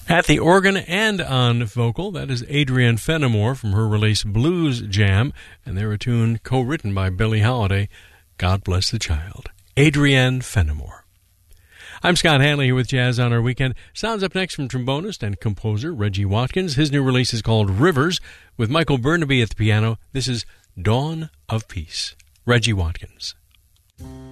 At the organ and on vocal, that is Adrienne Fenimore from her release Blues Jam, and they're a tune co-written by Billie Holiday, God Bless the Child. Adrienne Fenimore. I'm Scott Hanley here with Jazz on Our Weekend. Sounds up next from trombonist and composer Reggie Watkins. His new release is called Rivers, with Michael Burnaby at the piano. This is Dawn of Peace. Reggie Watkins.